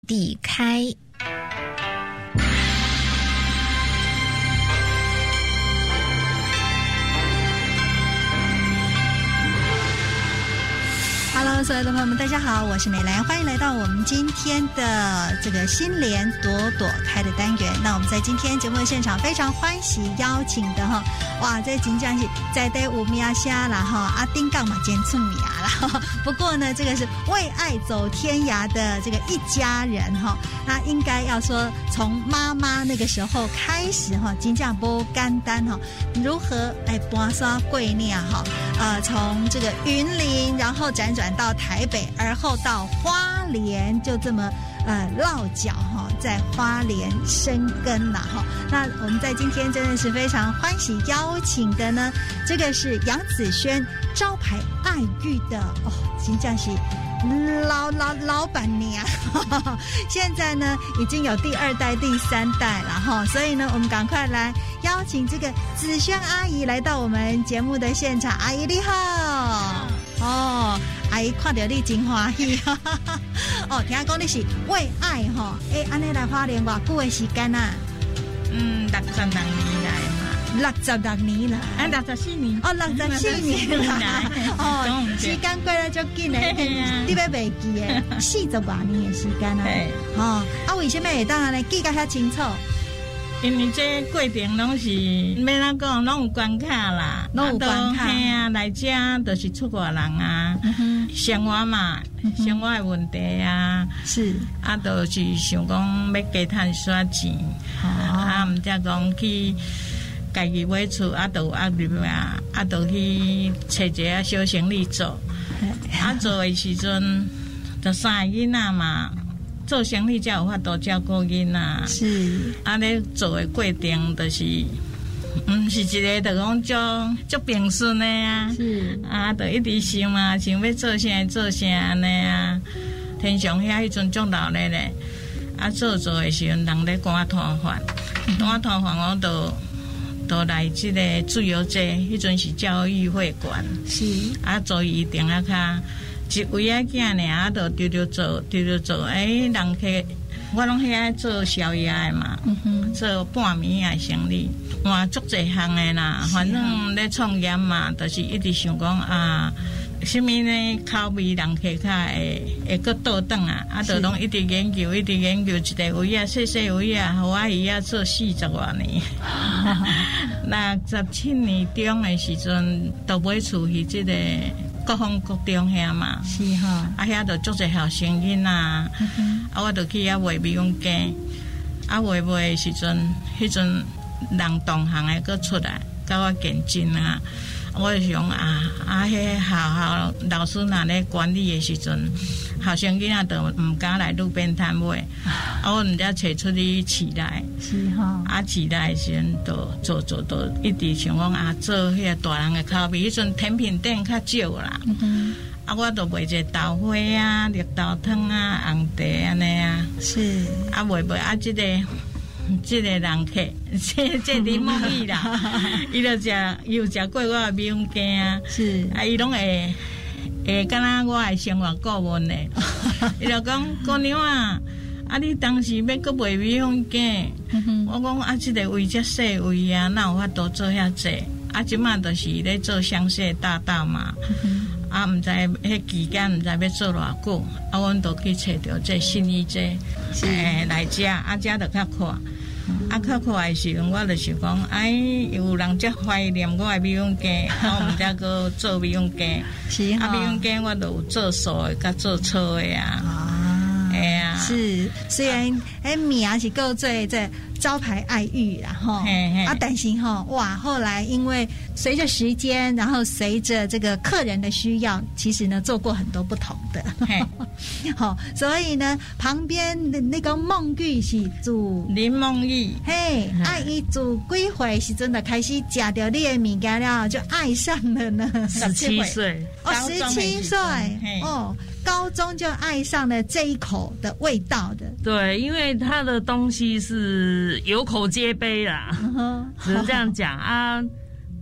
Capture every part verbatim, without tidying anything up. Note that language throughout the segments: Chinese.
地开。Hello， 所有的朋友们，大家好，我是美兰，欢迎来到我们今天的这个新莲朵朵开的单元。那我们在今天节目的现场非常欢喜邀请的哈，哇，这真正是在地有名下啦哈，阿丁杠嘛兼出名啦。不过呢，这个是为爱走天涯的这个一家人哈，那应该要说从妈妈那个时候开始哈，真正不简单哈，如何来搬沙贵念哈，呃，从这个云林，然后辗转到台北，而后到花莲，就这么呃落脚哈，在花莲生根了哈。那我们在今天真的是非常欢喜邀请的呢，这个是杨子轩招牌爱玉的哦，真正是老老老板娘，现在呢已经有第二代、第三代了哈，所以呢，我们赶快来邀请这个子轩阿姨来到我们节目的现场。阿姨你好，哦，阿姨看到你真欢喜，哦，听讲你是为爱哈，哎，安尼来花莲偌久的时间啊？ 嗯，六十六年来嘛。 六十六年啦， 啊，六十四年， 哦，六十四年啦，哦，时间过得足紧嘞，你要袂记诶，四十多年的时间啊，哦，啊，为什么会当安尼记得遐清楚？ 因为这过程拢是要哪讲，拢有关卡啦， 拢有关卡， 嘿啊，来这都是出外人啊，生活嘛，生活的问题啊， 是， 啊，都是想讲要加赚些钱，啊，毋则讲去。家己买厝啊，都有压力啊，啊，都去找一个小生意做。啊，做的时阵，就三个囡仔嘛，做生意才有法度照顾囡仔。 是。啊， 咧做的过程，就是毋是一个，就讲足足平顺的啊。是。啊，就一直想啊，想要做啥做啥安尼啊。天上遐迄阵足闹热咧，啊，做做的时阵，人咧赶摊贩，赶摊贩我都。都来这个自由节，迄阵是教育会馆，是啊，做一定啊，卡一位啊囝呢，啊，都丢丢做，丢丢做，哎，人客，我拢遐做宵夜的嘛，嗯哼，做半暝啊生意，换足侪项的啦，反正咧创业嘛，就是一直想讲啊。什么呢？口味人客较会会搁倒转啊！啊，就拢一直研究，一直研究一个位啊，细细位啊，互我伊啊做四十多年。那十七年中的时阵，都买厝去即个各方各中遐嘛。是哈。啊，遐就足侪后生囡啊，啊，我就去遐卖美容机。啊，卖卖的时阵，迄阵人同行的搁出来，甲我竞争啊。我就想啊啊，迄学校老师若咧管理的时阵，后生囡仔都毋敢来路边摊卖，啊，我毋则找出去市内，是哈，啊，市内的时阵都做做都一直想讲啊，做迄个大人的口味，迄阵甜品店较少啦，嗯、啊，我都卖者豆花啊、绿豆汤啊、红茶安尼啊，是，啊，卖卖啊，即、这个。这个人客，这这林梦义啦，伊就食，伊有食过我的美容机啊，是啊，伊拢会会敢若我的生活顾问嘞，伊就讲姑娘啊，啊你当时要搁卖美容机，嗯、我讲啊，这个位遮细位啊，哪有法度做遐济？啊，即马就是咧做香榭大道嘛，嗯、啊，毋知迄期间毋知要做偌久，啊，阮都去找着这新义这，诶来遮，啊遮就较快。啊，较快的时阵，我就想讲，哎，有人遮怀念我的美容机，我毋则搁做美容机。是啊，美容机我都有做素的，甲做粗的啊。啊，哎呀， 是虽然哎名是够做这招牌爱玉啦哈，啊，但是哈哇，后来因为随着时间，然后随着这个客人的需要，其实呢做过很多不同的。好，所以呢，旁边的那个梦玉是做林梦玉， 嘿，爱伊做几岁时阵就开始食到你的物件了，就爱上了呢。 十七岁， 哦，十七岁，哦，高中就爱上了这一口的味道的。 对，因为它的东西是有口皆碑啦，只能这样讲啊。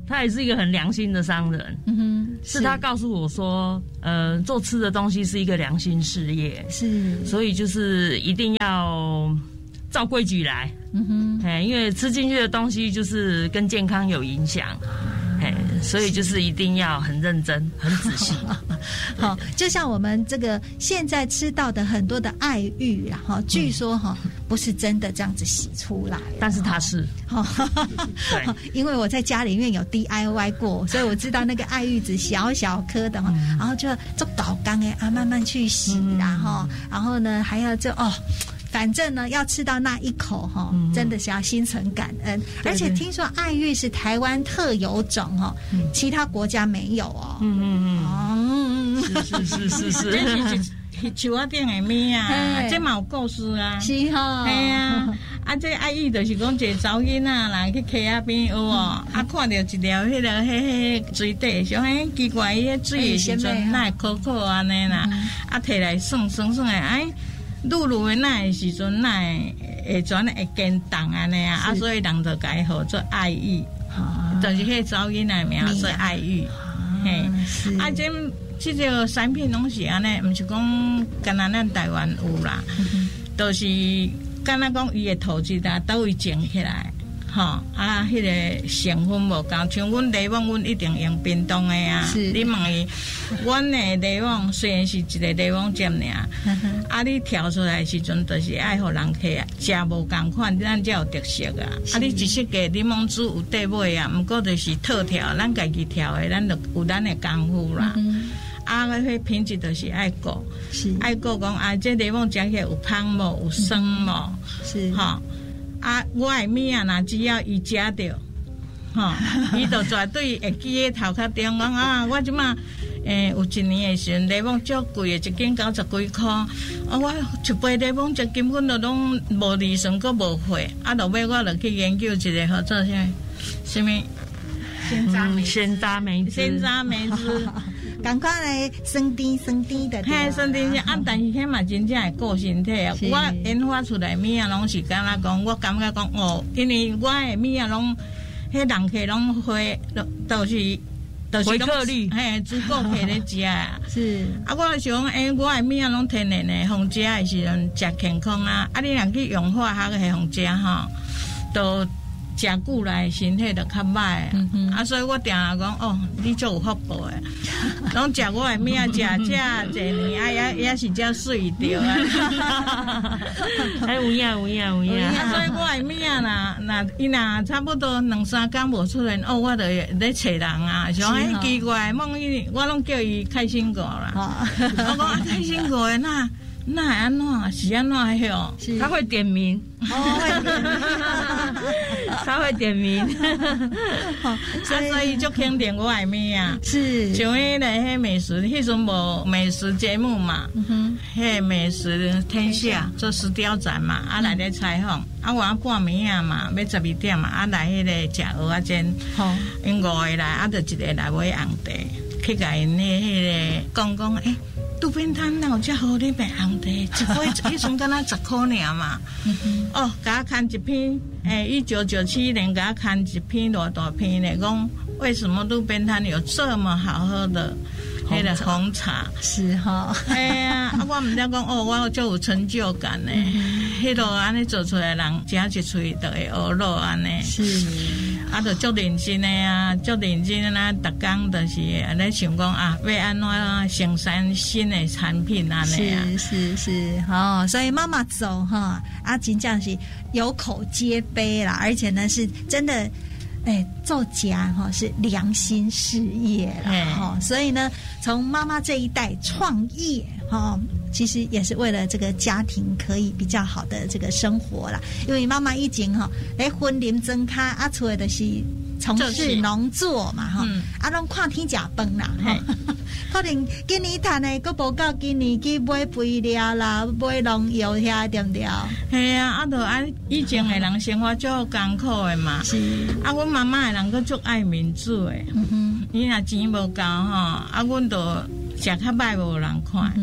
他也是一个很良心的商人。嗯哼，是他告诉我说，呃，做吃的东西是一个良心事业， 是， 所以就是一定要照规矩来。嗯哼，哎，因为吃进去的东西就是跟健康有影响。哎，所以就是一定要很认真、很仔细。 好，就像我们这个现在吃到的很多的爱玉啊，哈，据说哈不是真的这样子洗出来， 但是它是。 对，因为我在家里面有 D I Y 过，所以我知道那个爱玉子小小颗的哈，然后就做搞缸哎啊，慢慢去洗啦哈，然后呢还要就哦。反正呢，要吃到那一口哈，嗯、真的是要心存感恩。而且听说爱玉是台湾特有种哈，嗯、其他国家没有哦。嗯嗯嗯，是是是是是。 这是树仔顶的物啊，这嘛有故事啊。 是哈。 系啊，啊这爱玉就是讲一个查囡仔啦，去溪仔边有哦，啊看到一条迄个迄迄水底，想嘿奇怪，伊迄水的时阵那会可可安尼啦，啊摕来涮涮涮的哎。愈愈的那的时阵，那会转会坚冻安尼啊，啊，所以人就改号做爱玉，就是迄查囡仔名做爱玉，嘿，啊，这这个产品拢是安尼，毋是讲干那咱台湾有啦，都是干那讲伊的土质啊，倒位种起来。吼、哦、啊，迄、那个成分无共，像阮柠檬，阮一定用冰冻的啊。你问伊，阮的柠檬虽然是一个柠檬汁尔，啊，你调出来的时阵，就是爱互人客食无共款，咱才有特色啊。啊，你一色个柠檬汁有底尾啊，毋过就是特调，咱家己调的，咱就有咱的功夫啦。嗯、啊，迄品质就是爱顾，爱顾讲啊，这柠檬食起来有香无，有酸无，是吼。哦啊，我的物啊，若只要伊食着，吼，伊就绝对会记喺头壳顶讲啊，我即马诶有一年的时阵，柠檬足贵的，一斤九十几箍，啊，我一杯柠檬汁根本就拢无利润，阁无货，啊，落尾我就去研究一个合作啥，什么鲜榨梅鲜榨梅子， 鲜榨梅子。 赶快来酸甜酸甜的， 嘿，酸甜啊！但是迄嘛真正会顾身体啊。我研发出来物啊，拢是敢若讲，我感觉讲哦，因为我的物啊，拢迄人客拢会，都是都是回客率， 嘿，足够客咧食啊。 是啊，我想诶，我的物啊，拢天然的，互食的时阵食健康啊。啊，你若去用化学的互食吼，都。食久来身体就较歹，嗯、啊，所以我定下讲哦，你足有福报诶，拢食我的物啊，食食一年，啊也也是遮水着啊， 哎有影有影有影， 啊，所以我的物啊，若若伊若差不多两三工无出现，哦，我就咧找人啊，想哎奇怪，梦伊我拢叫伊开心果啦，我讲啊开心果诶那。那会安怎？是安怎迄哦？ 他会点名， 哦，会点名， 他会点名， 啊，所以就肯定我的物啊。 是， 像迄个迄美食，迄阵无美食节目嘛，嗯哼，迄美食天下做石雕展嘛，啊来咧采访，啊我半暝啊嘛，要十二点嘛，啊来迄个食蚵仔煎，好，因五个来，啊就一个来买红茶，去甲因迄迄个讲讲，诶。路边摊哪有遮好哩卖红茶，一杯迄阵敢若十箍尔嘛。哦，甲我看一篇，诶，一九九七年甲我看一篇偌大篇的，讲为什么路边摊有这么好喝的迄个红茶？ 是哈。 哎呀，啊，我毋知讲哦，我就有成就感呢。迄落安尼做出来，人食一喙就会学落安尼。 是。 啊，就足认真的啊，足认真的啊，逐工就是咧想讲啊，要安怎生产新的产品安尼啊。 是是是，哦，所以妈妈走哈，啊，真正是有口皆碑啦，而且呢是真的。哎，做家哈是良心事业了哈，所以呢，从妈妈这一代创业哈，其实也是为了这个家庭可以比较好的这个生活啦。因为妈妈以前哈，来婚林增卡啊，出来的是从事农作嘛哈，啊，拢看天食饭啦哈。可能今年赚的，佫无够今年去买肥料啦，买农药遐，对不对？ 系啊，啊，就按以前的人生活足艰苦的嘛。是。啊，阮妈妈的人佫足爱面子的。嗯哼。伊若钱无够吼，啊，阮就食较歹无人看。嗯、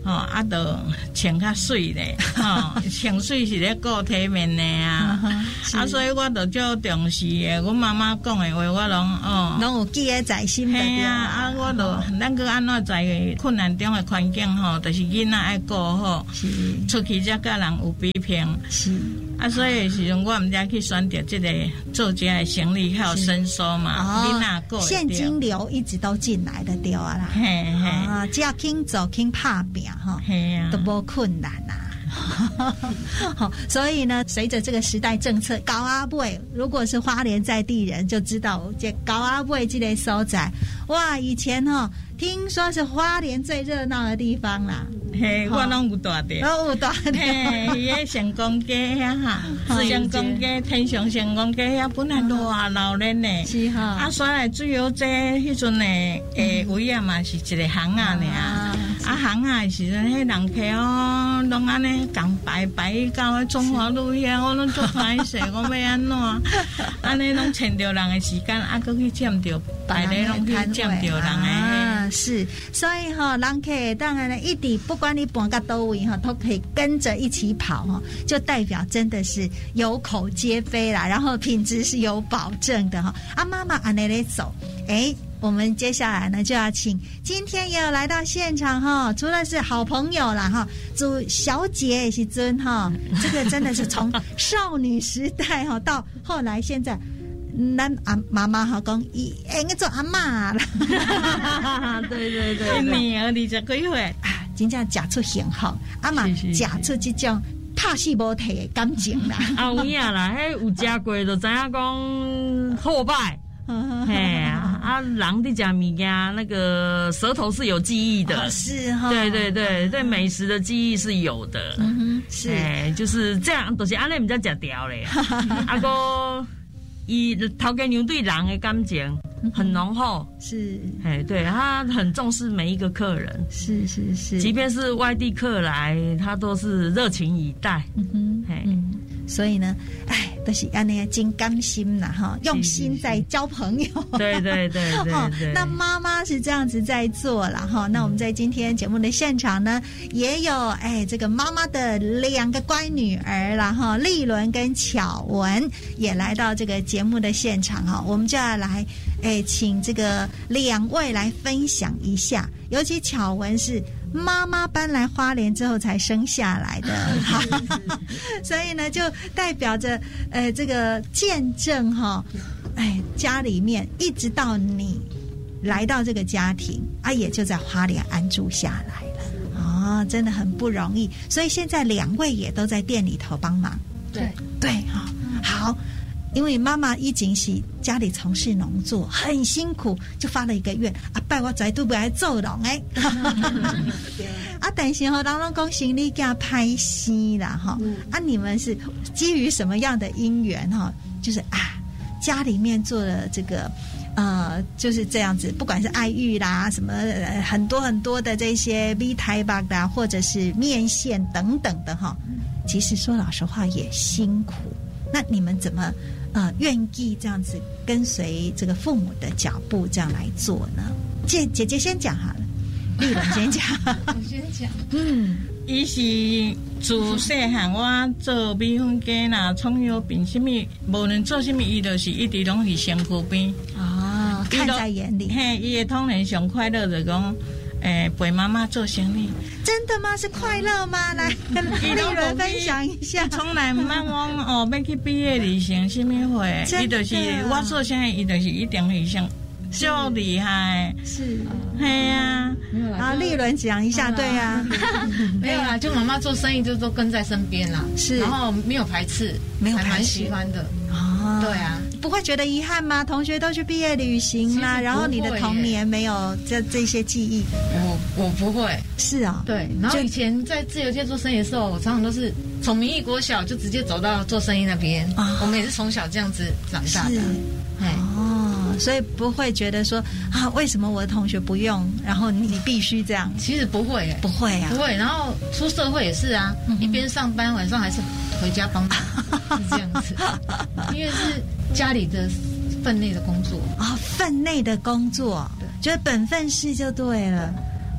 吼、哦，啊，都穿较水咧，吼、哦，穿水是咧顾体面的啊，啊，所以我都足重视的。阮妈妈讲的话，我拢哦， 拢有记在在心的。 嘿啊，啊，我都咱个安怎在困难中的环境吼，就是囡仔爱顾好，出去才甲人有比拼。 是啊，所以时阵我毋才去选择这个做这个生意，还有伸缩嘛，囡仔顾现金流一直都进来的对啊啦。 嘿嘿， 啊，只要肯做肯拍拼哈， 嘿啊， 都无困难呐、啊。好，所以呢，随着这个时代政策，高阿妹如果是花莲在地人，就知道这高阿妹这类所在，哇，以前哈、哦，听说是花莲最热闹的地方啦。 嘿，我拢有大着， 我有大着。 嘿，迄成功街遐哈，成功街天上成功街遐本来偌闹热呢， 是哈。 啊，所来自由街迄阵的诶位啊嘛是一个巷仔尔，啊巷仔时阵迄人客哦，拢安尼共排排到中华路遐，我拢足歹势，我要安怎？安尼拢牵着人的时间，啊，搁去占着排咧，拢去占着人的。 是，所以哈、哦，人客当然呢，一直不管你搬到多位哈，都可以跟着一起跑哈，就代表真的是有口皆碑啦，然后品质是有保证的哈。啊，妈妈按那里走，哎，我们接下来呢就要请今天也有来到现场哈，除了是好朋友啦哈，祝小姐也是尊哈，这个真的是从少女时代哈到后来现在。咱阿妈妈哈讲，伊应该做阿嬷啦。 对对对， 一年二十几岁啊，真正吃出幸福，阿妈吃出这种拍死无体的感情啦。 啊有影啦，迄有食过就知影讲好歹。嘿啊，啊，人伫食物件，那个舌头是有记忆的， 哦、是哈、哦， 对对对对，美食的记忆是有的。 嗯哼，是， 哎，就是这样，都、就是安尼，唔才食掉咧。啊个。伊头家娘对人的感情很浓厚， 是， 哎，对他很重视每一个客人， 是是是， 即便是外地客来，他都是热情以待。 嗯哼，哎、嗯，所以呢，哎，都是安尼真甘心啦哈，用心在交朋友。 对对对对对。 那妈妈是这样子在做啦哈，那我们在今天节目的现场呢，也有哎这个妈妈的两个乖女儿啦哈，丽伦跟巧文也来到这个节目的现场哈，我们就要来哎请这个两位来分享一下，尤其巧文是妈妈搬来花莲之后才生下来的，所以呢就代表着呃这个见证哈，哎家里面一直到你来到这个家庭啊，也就在花莲安住下来了哦，真的很不容易。所以现在两位也都在店里头帮忙， 对对哈、哦，好。因为妈妈以前是家里从事农作，很辛苦，就发了一个愿啊，拜我在都不来做农哎，啊，但是哈、哦，人拢讲行李架拍戏啦哈，啊，你们是基于什么样的因缘哈？就是啊，家里面做了这个呃，就是这样子，不管是爱玉啦，什么、呃、很多很多的这些米台吧啦，或者是面线等等的哈，其实说老实话也辛苦。那你们怎么呃愿意这样子跟随这个父母的脚步这样来做呢？姐姐姐先讲好了，丽伦先讲。 我先讲。 嗯， 伊是自细汉我做米粉羹啦、葱油饼什么，无论做什么，伊就是一直拢是身躯边。 哦，看在眼里。 嘿，伊的当然上快乐就讲。诶、欸，陪妈妈做生意， 真的吗？是快乐吗？来，跟丽伦分享一下。 从来唔捌讲哦，要去毕业旅行什么会，伊就是我做生意，伊就是一定会上就厉害。 是， 嘿呀， 啊，丽伦讲一下，对呀， 没有啦，就妈妈做生意就都跟在身边啦，是，然后没有排斥， 没有排斥， 还蛮喜欢的。 哦， 对啊， 不会觉得遗憾吗？同学都去毕业旅行啦，然后你的童年没有这这些记忆。 我我不会， 是啊、哦， 对。然后以前在自由界做生意的时候，我常常都是从民艺国小就直接走到做生意那边。哦、我们也是从小这样子长大的。 哦，所以不会觉得说啊，为什么我的同学不用，然后你必须这样？ 其实不会、欸， 不会啊， 不会。然后出社会也是啊，嗯、一边上班，晚上还是回家帮忙，是这样子。因为是家里的分内的工作啊、哦，分内的工作，就是本分事就对了。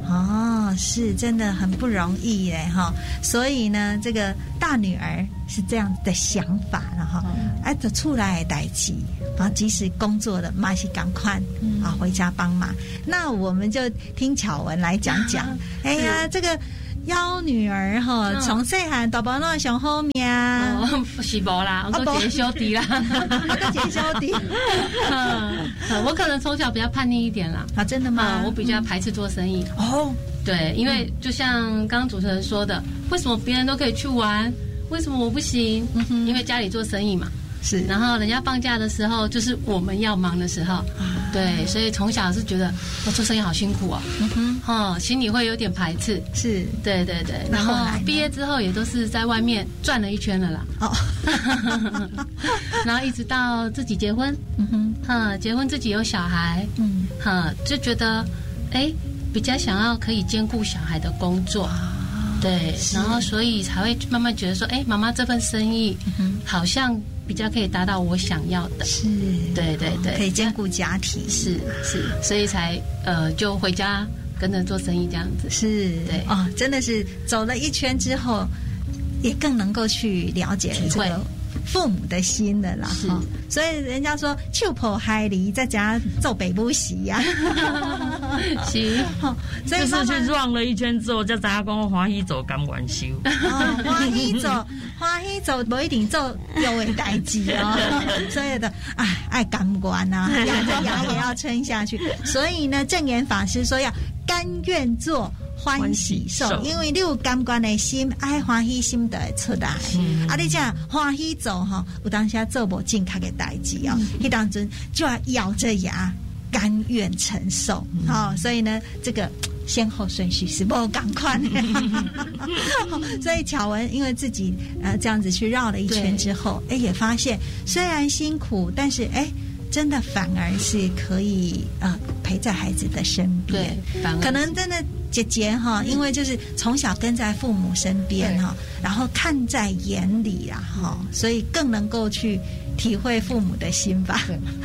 哦，是真的很不容易耶哈。所以呢，这个大女儿是这样的想法，然后哎，就出来代志，然后即使工作了，马上赶快啊回家帮忙。那我们就听巧文来讲讲。哎呀，这个幺女儿哈，从细汉大宝那上好命， 哦，是无啦，我都姐兄弟啦， 我姐兄弟。 嗯，我可能从小比较叛逆一点啦。 啊，真的吗？ 嗯，我比较排斥做生意。 哦， 对，因为就像刚刚主持人说的，为什么别人都可以去玩，为什么我不行？嗯、因为家里做生意嘛。 是， 然后人家放假的时候，就是我们要忙的时候，啊、对，所以从小是觉得我做生意好辛苦哦，嗯哼，哦，心里会有点排斥， 是， 对对对，然后毕业之后也都是在外面转了一圈了啦，哦，然后一直到自己结婚，嗯哼，哈，结婚自己有小孩，嗯，哈，就觉得，哎，比较想要可以兼顾小孩的工作。对，然后所以才会慢慢觉得说，哎，妈妈这份生意好像比较可以达到我想要的， 是， 对对对， 可以兼顾家庭， 是是，所以才呃就回家跟着做生意这样子， 是，对哦，真的是走了一圈之后，也更能够去了解这个父母的心的啦，哈、哦，所以人家说手抱海梨在家做北母席呀， 是， 哦，所以就是去转了一圈之后，才知影讲欢喜做甘愿收， 哦，欢喜做欢喜做不一定做有的代志哦，所以的哎爱甘愿呐，咬着牙也要撑下去。所以呢，正言法师说要甘愿做。欢喜受，因为你有甘愿的心，爱欢喜心就会出来。嗯、啊，你这样欢喜做哈，有当下做无正确的代志哦，迄、嗯、当中就要咬着牙甘愿承受。好、嗯哦，所以呢，这个先后顺序是不赶快的。所以巧文因为自己呃这样子去绕了一圈之后，哎，也发现虽然辛苦，但是哎。真的反而是可以呃陪在孩子的身边，对，可能真的姐姐哈，因为就是从小跟在父母身边哈，然后看在眼里啦哈，所以更能够去体会父母的心吧。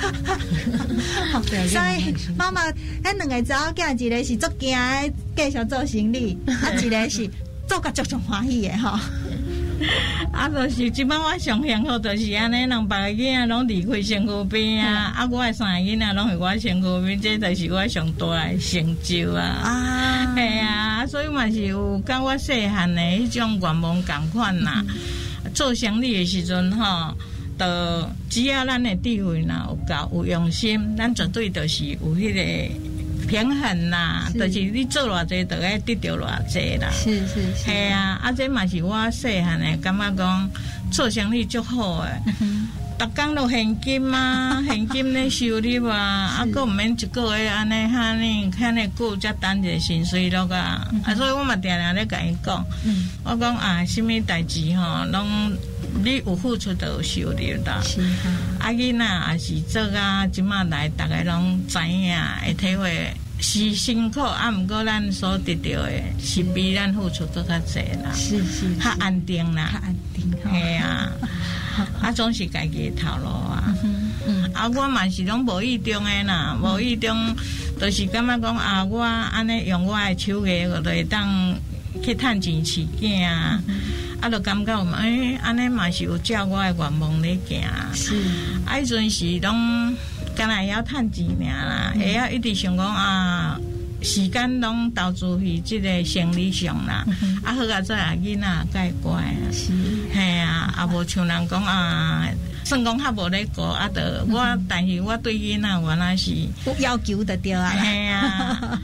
对，所以妈妈，咱两个查某囝，一个是做惊的继续做生意，啊，一个是做甲足足欢喜的哈。 啊，就是即摆我上幸福，就是安尼，人别个囡仔拢离开身躯边啊，啊，我的三个囡仔拢是我身躯边，这就是我上大的成就啊！啊，系啊，所以嘛是有甲我细汉的迄种愿望同款啦。嗯、做生意的时阵吼，就只要咱的智慧啦有够有用心，咱绝对就是有迄、那个。平衡啦，就是你做偌济，就该得到偌济啦。是是是，系啊，啊，这嘛是我细汉的感觉讲做生意足好诶。逐工都现金啊，现金咧收入啊，啊，佫毋免一个月安尼哈呢，遐尼久才等一个薪水落啊。啊，所以我嘛定定咧甲伊讲，我讲啊，什么代志吼，拢你有付出就有收入啦。啊，囡仔也是做啊，即马来逐个拢知影，会体会是辛苦，啊，毋过咱所得到的是比咱付出更较济啦，是是，较安定啦，较安定，系啊。啊，总是家己的头路啊！嗯嗯、啊，我嘛是拢无意中的啦，无意中，就是感觉讲啊，我安尼用我的手艺，我就会当去趁钱饲囝啊！嗯、啊，就感觉嘛，诶、欸，安尼嘛是有照我的愿望咧行。是，啊，迄阵是拢干那会晓趁钱尔啦，会晓、嗯、一直想讲啊。时间拢投资去即个生理上啦，嗯、啊好啊，再啊囡仔介乖啊，是，系啊，啊无像人讲啊，算讲较无咧顾啊，着我，嗯、但是我对囡仔原来是要求的对啊， 系啊，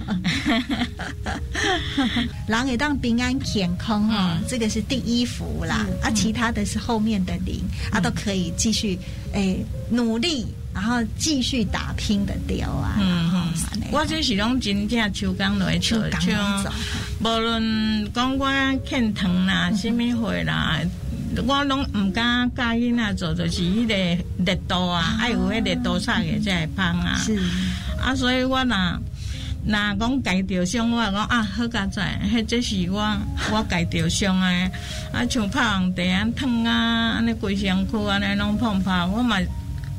人会当平安健康哈，嗯、这个是第一福啦，嗯、啊，其他的是后面的零，嗯、啊都可以继续诶努力。然后继续打拼的对啊！嗯嗯， 我这是拢真正手工来做，像无论讲我欠糖啦、什么货啦，我拢唔敢教囡仔做，就是迄个热度啊，爱有迄热度差嘅才会芳啊。是啊，所以我若若讲家着伤，我讲啊好佳哉，迄这是我我家着伤诶。啊，像拍红茶啊、汤啊，安尼规身躯安尼拢碰拍，我嘛。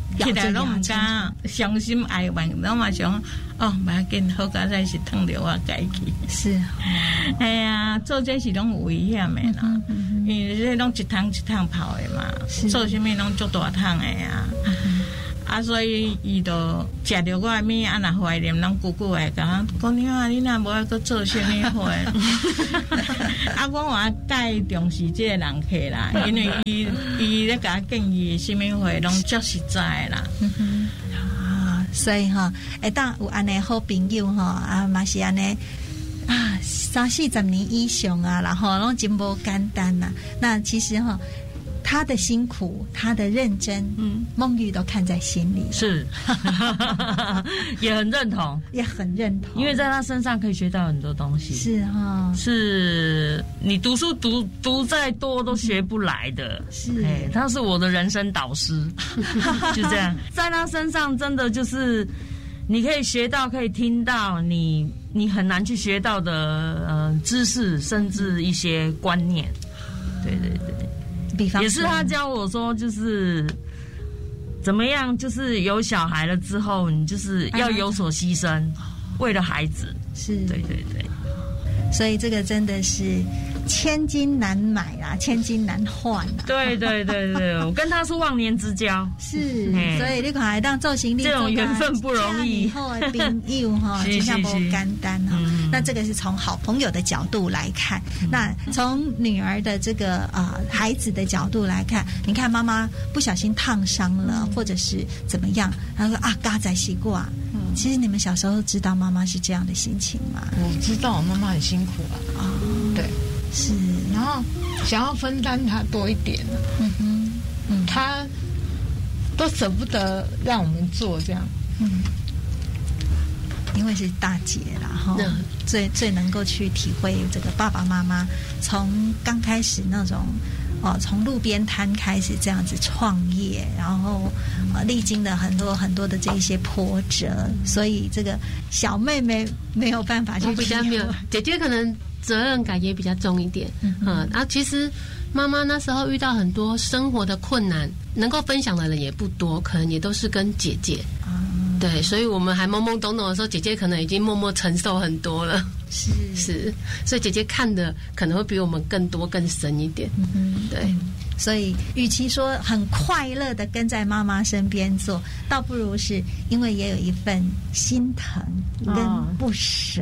起来拢唔敢伤心哀怨，拢嘛想哦，唔要紧，好佳哉是烫着我家己。 是， 哎呀，做这是拢有危险的啦，嗯嗯嗯、因为这拢一趟一趟跑的嘛，做什么拢足大趟的呀。嗯啊，所以伊就食着我的物，啊，若怀念，拢久久的讲，姑娘啊，你若无爱搁做啥物货？啊，我话介重视这个人客啦，因为伊伊咧甲我建议啥物货，拢足实在啦。 嗯啊，所以哈，会当有安尼好朋友哈，啊，嘛是安尼啊，三四十年以上啊，然后拢真无简单呐。那其实哈。他的辛苦，他的认真，嗯，孟玉都看在心里， 是，也很认同， 也很认同， 因为在他身上可以学到很多东西， 是哈、哦， 是你读书读读再多都学不来的，是，哎，他是我的人生导师，就这样，在他身上真的就是你可以学到，可以听到你你很难去学到的呃知识，甚至一些观念，对对对。 比方也是他教我说，就是怎么样，就是有小孩了之后，你就是要有所牺牲，为了孩子。是，对对对。 所以这个真的是千金难买啦，千金难换啦。 对对对对，我跟他是忘年之交。 是，所以你看来当造型力这种缘分不容易。 以后的朋友哈，就像不简单哈。那这个是从好朋友的角度来看，那从女儿的这个啊、呃、孩子的角度来看，你看妈妈不小心烫伤了，或者是怎么样，然后说啊嘎仔洗过啊。其实你们小时候知道妈妈是这样的心情吗？ 我知道，我妈妈很辛苦啊。啊、哦，对， 是， 然后想要分担她多一点，嗯哼，嗯，她都舍不得让我们做这样，嗯， 因为是大姐啦，哈、嗯，最最能够去体会这个爸爸妈妈从刚开始那种。哦，从路边摊开始这样子创业，然后呃历经了很多很多的这一些波折，所以这个小妹妹没有办法去比较没有，姐姐可能责任感也比较重一点，嗯，嗯然后其实妈妈那时候遇到很多生活的困难，能够分享的人也不多，可能也都是跟姐姐，嗯、对，所以我们还懵懵懂懂的时候，姐姐可能已经默默承受很多了。是是，所以姐姐看的可能会比我们更多更深一点。嗯，对。 所以，与其说很快乐的跟在妈妈身边做，倒不如是因为也有一份心疼跟不舍。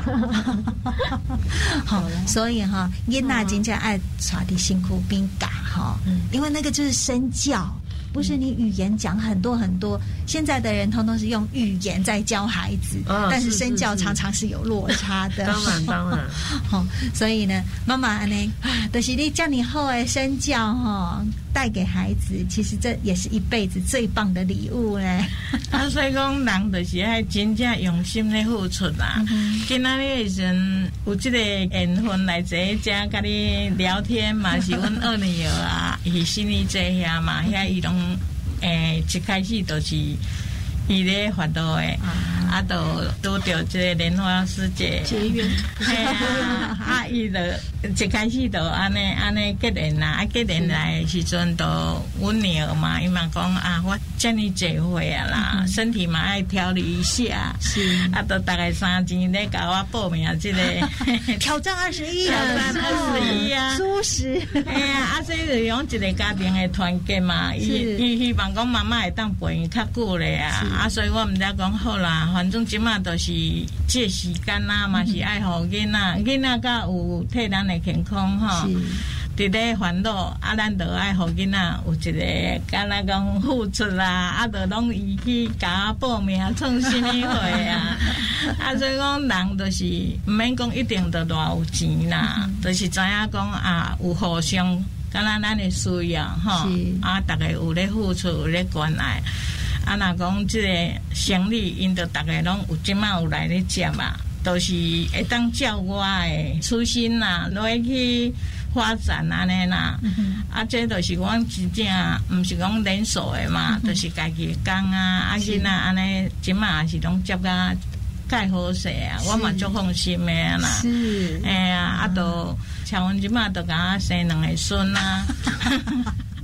好、哦，所以哈，囡仔真正爱带伫辛苦边教哈，因为那个就是身教。不是你语言讲很多很多，现在的人通通是用语言在教孩子，哦、但是身教常常是有落差的。 当然当然， 好、哦，所以呢，妈妈安尼，就是你叫你好的身教哈，带给孩子，其实这也是一辈子最棒的礼物嘞。 啊，所以讲人就是爱真正用心的付出啦。嗯、今仔日的时阵有这个缘分来坐这跟你聊天嘛，是阮二女儿啊，伊心里这遐嘛，遐伊拢。诶，一开始就是伊咧发到诶，啊，都拄着这个莲花师姐结缘， 系啊，啊，伊就一开始就安尼安尼结缘啦，啊，结缘来的时阵，都阮女儿嘛，伊嘛讲啊，我遮尔济岁啊啦，嗯、身体嘛爱调理一下，是，啊，都大概三钱咧甲我报名这个挑战二十一， 挑战二十一啊， 舒适， 哎呀，啊，所以就用一个家庭的团结嘛，伊伊希望讲妈妈会当陪伊较久咧啊。啊，所以我毋知讲好啦，反正即马都是这时间啦，嘛是爱互囡仔，囡仔甲有替咱的健康吼，伫咧烦恼，啊，咱都爱互囡仔有一个敢若讲付出啦，啊，都拢伊去甲我报名创什么会啊，啊，所以讲人就是毋免讲一定都偌有钱啦，就是知影讲啊，有互相敢若咱的需要吼，啊，逐个有咧付出，有咧关爱。啊，若讲即个生理，因着逐个拢有即马有来咧接嘛，都是会当照我的初心啦，落去发展安尼啦。嗯、啊，这都是我真正毋是讲连锁的嘛，都、嗯、是家己的工啊，啊囡仔安尼即马也是拢接甲介好势啊，我嘛足放心的啦。是，哎呀，啊，都像阮即马都甲我生两个孙啊。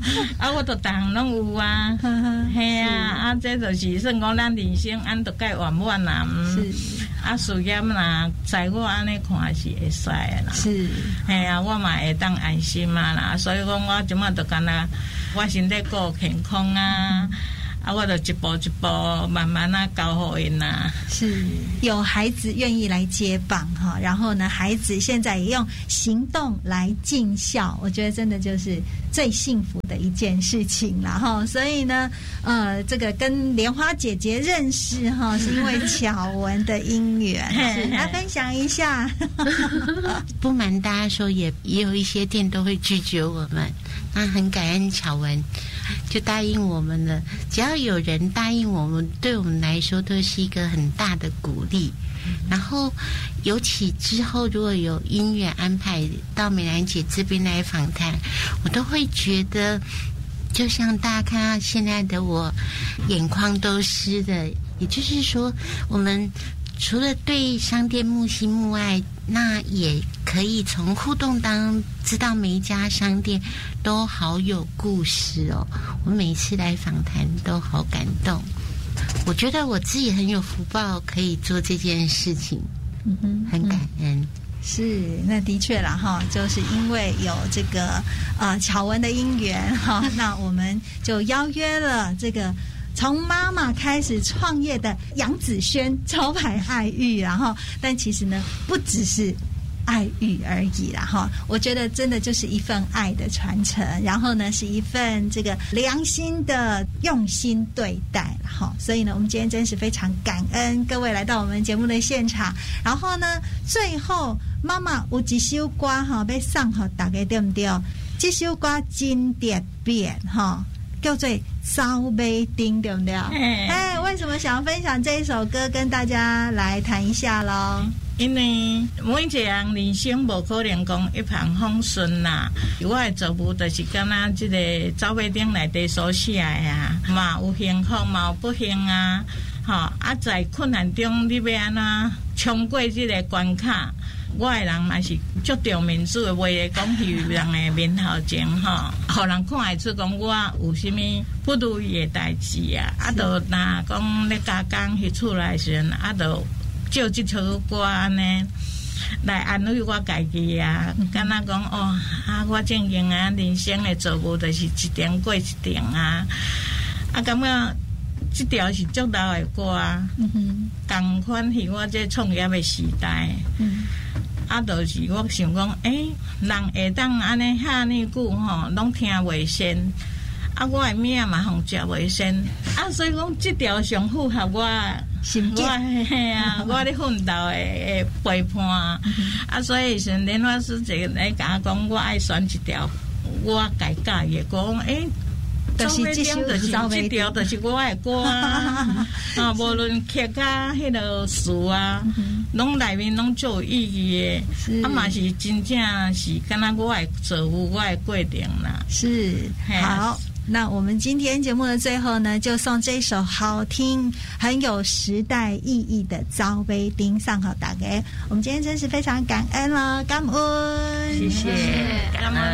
啊，我都逐项拢有啊，嘿啊，啊，这就是算讲咱人生安都该圆满啦，是啊，事业啦，在我安尼看是会使的啦，是，嘿啊，我嘛会当安心嘛啦，所以讲我即马就干那，我身体顾健康啊。啊，我就一步一步慢慢啊教给因呐。是有孩子愿意来接棒哈，然后呢，孩子现在也用行动来尽孝，我觉得真的就是最幸福的一件事情了哈。所以呢，呃，这个跟莲花姐姐认识哈，是因为巧文的姻缘，是来分享一下。 不瞒大家说，也也有一些店都会拒绝我们，那很感恩巧文。就答应我们了，只要有人答应我们，对我们来说都是一个很大的鼓励。然后，尤其之后如果有音乐安排到美兰姐这边来访谈，我都会觉得，就像大家看到现在的我，眼眶都湿的。也就是说，我们除了对商店木心木爱，那也可以从互动当中知道每一家商店都好有故事哦。我每次来访谈都好感动，我觉得我自己很有福报，可以做这件事情，嗯哼，很感恩。 是，那的确啦哈，就是因为有这个呃巧文的姻缘哈，那我们就邀约了这个。从妈妈开始创业的杨子轩招牌爱玉，然后但其实呢不只是爱玉而已啦哈，我觉得真的就是一份爱的传承，然后呢是一份这个良心的用心对待哈，所以呢我们今天真是非常感恩各位来到我们节目的现场，然后呢最后妈妈有一首歌哈要送给大家对不对？这首歌真特别哈。叫做招杯丁，对不对？哎，为什么想要分享这一首歌，跟大家来谈一下咯？ 因为每一个人人生无可能讲一帆风顺啦，我的作物就是敢若这个招杯丁内底所写的啊，嘛有幸福，嘛有不幸啊，吼、哦、啊，在困难中你要安怎冲过这个关卡？我的人嘛是足重民主的话的，讲希望的面头前吼，互人看会出讲我有啥物不如意的代志啊，啊，就若讲咧加工迄厝内时阵，啊，就借即首歌安尼来安慰我家己啊，敢若讲哦，啊，我正经啊，人生的作物就是一点过一点啊，啊，感觉这条是足老的歌啊，同款是我这创业的时代。嗯啊，就是我想讲，诶、欸，人会当安尼遐尼久吼，拢听袂先，啊，我的命嘛互食袂先，啊，所以讲这条上符合我心境，嘿啊，我咧奋斗的的陪伴，啊，所以是莲花师姐来甲我讲，我爱选一条我家家的歌，诶、欸。就是这首就是这条，就是我的歌啊！啊，无论曲啊，迄个词啊，拢内面拢足有意义的，啊嘛是真正是敢若我的作物，我的过程啦。是，好。那我们今天节目的最后呢，就送这首好听、很有时代意义的《招杯丁》送给大家。我们今天真是非常感恩了，感恩，谢谢，感恩。